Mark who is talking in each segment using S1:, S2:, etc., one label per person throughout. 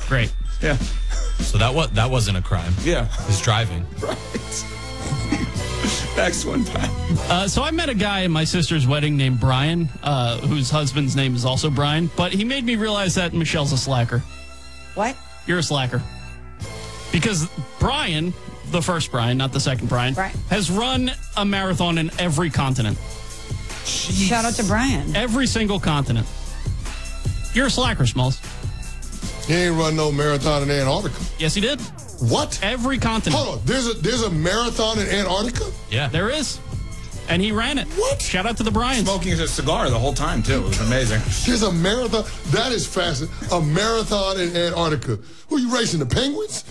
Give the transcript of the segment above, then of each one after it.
S1: Great.
S2: Yeah.
S3: So that wasn't a crime.
S2: Yeah.
S3: His driving.
S2: Right. Next one, Pat.
S1: So I met a guy at my sister's wedding named Brian, whose husband's name is also Brian, but he made me realize that Michelle's a slacker.
S4: What?
S1: You're a slacker. Because Brian, the first Brian, not the second Brian,
S4: Right.
S1: has run a marathon in every continent.
S2: Jeez.
S4: Shout out to Brian.
S1: Every single continent. You're a slacker, Smalls.
S5: He ain't run no marathon in Antarctica.
S1: Yes, he did.
S5: What?
S1: Every continent.
S5: Hold on. There's a marathon in Antarctica?
S3: Yeah.
S1: There is. And he ran it.
S5: What?
S1: Shout out to the Bryans.
S2: Smoking a cigar the whole time, too. It was amazing.
S5: There's a marathon. That is fascinating. A marathon in Antarctica. Who are you racing, the penguins?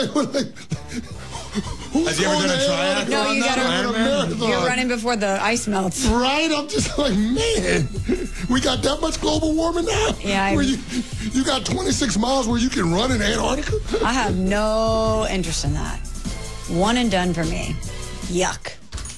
S5: Who's
S2: Has he ever
S5: going
S2: done a
S5: to
S2: triathlon?
S5: Antarctica
S4: No, you
S5: and
S4: gotta-
S5: run a marathon?
S4: You're running before the ice melts.
S5: Right? I'm just like, man, we got that much global warming now?
S4: Yeah,
S5: Where you got 26 miles where you can run in Antarctica?
S4: I have no interest in that. One and done for me. Yuck.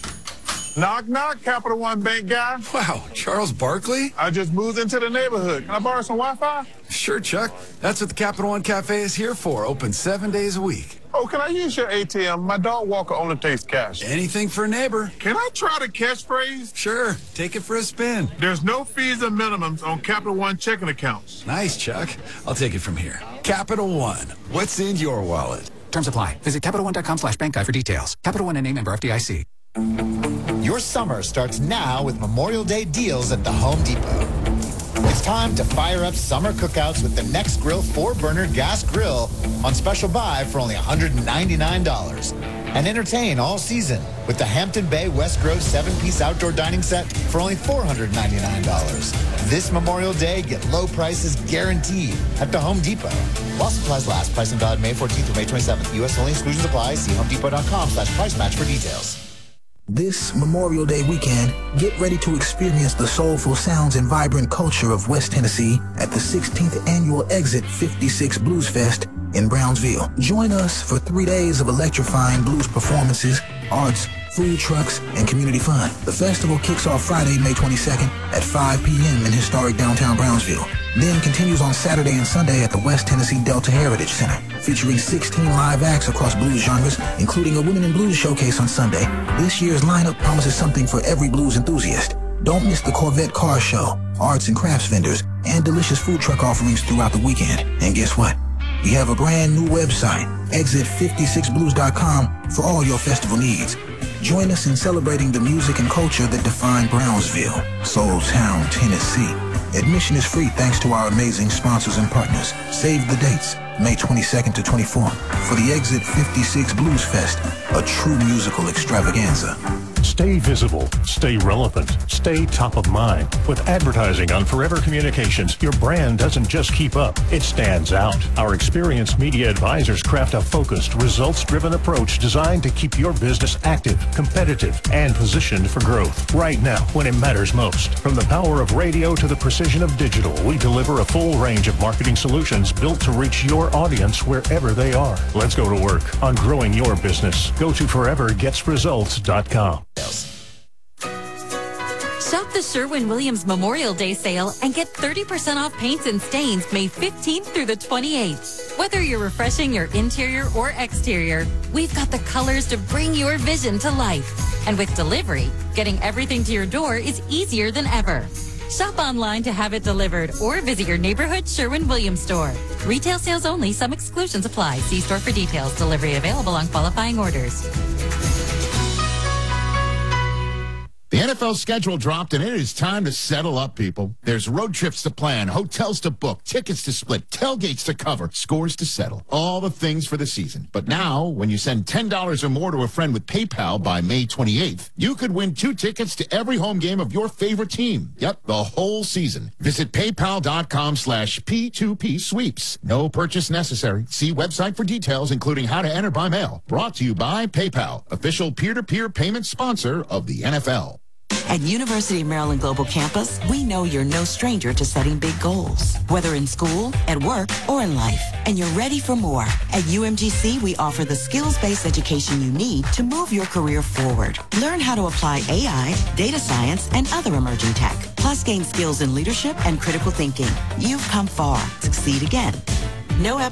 S6: Knock, knock, Capital One Bank guy.
S7: Wow, Charles Barkley?
S6: I just moved into the neighborhood. Can I borrow some Wi-Fi?
S7: Sure, Chuck. That's what the Capital One Cafe is here for. Open 7 days a week.
S6: Oh, can I use your ATM? My dog walker only takes cash.
S7: Anything for a neighbor.
S6: Can I try the catchphrase?
S7: Sure, take it for a spin.
S6: There's no fees and minimums on Capital One checking accounts.
S7: Nice, Chuck. I'll take it from here. Capital One. What's in your wallet?
S8: Terms apply. Visit CapitalOne.com/bankguide for details. Capital One and a member FDIC.
S9: Your summer starts now with Memorial Day deals at the Home Depot. It's time to fire up summer cookouts with the Next Grill 4-burner gas grill on special buy for only $199. And entertain all season with the Hampton Bay West Grove 7-piece outdoor dining set for only $499. This Memorial Day, get low prices guaranteed at the Home Depot. While supplies last, pricing valid May 14th through May 27th. U.S. only, exclusions apply. See homedepot.com/price match for details.
S10: This Memorial Day weekend, get ready to experience the soulful sounds and vibrant culture of West Tennessee at the 16th Annual Exit 56 Blues Fest in Brownsville. Join us for 3 days of electrifying blues performances, arts, food trucks, and community fun. The festival kicks off Friday, May 22nd at 5 p.m. in historic downtown Brownsville. Then continues on Saturday and Sunday at the West Tennessee Delta Heritage Center, featuring 16 live acts across blues genres, including a Women in Blues showcase on Sunday. This year's lineup promises something for every blues enthusiast. Don't miss the Corvette Car Show, arts and crafts vendors, and delicious food truck offerings throughout the weekend. And guess what? We have a brand new website, exit56blues.com, for all your festival needs. Join us in celebrating the music and culture that define Brownsville, Soul Town, Tennessee. Admission is free thanks to our amazing sponsors and partners. Save the dates, May 22nd to 24th, for the Exit 56 Blues Fest, a true musical extravaganza.
S11: Stay visible, stay relevant, stay top of mind. With advertising on Forever Communications, your brand doesn't just keep up, it stands out. Our experienced media advisors craft a focused, results-driven approach designed to keep your business active, competitive, and positioned for growth. Right now, when it matters most. From the power of radio to the precision of digital, we deliver a full range of marketing solutions built to reach your audience wherever they are. Let's go to work on growing your business. Go to forevergetsresults.com.
S12: Shop the Sherwin-Williams Memorial Day sale and get 30% off paints and stains May 15th through the 28th. Whether you're refreshing your interior or exterior, we've got the colors to bring your vision to life. And with delivery, getting everything to your door is easier than ever. Shop online to have it delivered or visit your neighborhood Sherwin-Williams store. Retail sales only. Some exclusions apply. See store for details. Delivery available on qualifying orders.
S13: The NFL schedule dropped, and it is time to settle up, people. There's road trips to plan, hotels to book, tickets to split, tailgates to cover, scores to settle. All the things for the season. But now, when you send $10 or more to a friend with PayPal by May 28th, you could win 2 tickets to every home game of your favorite team. Yep, the whole season. Visit paypal.com/P2P sweeps. No purchase necessary. See website for details, including how to enter by mail. Brought to you by PayPal, official peer-to-peer payment sponsor of the NFL.
S14: At University of Maryland Global Campus, we know you're no stranger to setting big goals, whether in school, at work, or in life, and you're ready for more. At UMGC, we offer the skills-based education you need to move your career forward. Learn how to apply AI, data science, and other emerging tech, plus gain skills in leadership and critical thinking. You've come far. Succeed again. No application.